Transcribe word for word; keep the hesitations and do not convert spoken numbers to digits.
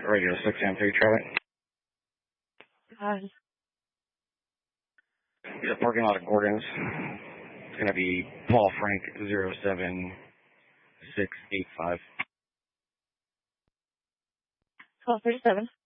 Radio six M three, Charlie. Hi. The parking lot of Gordon's. It's going to be Paul Frank zero seven six eight five. twelve thirty-seven.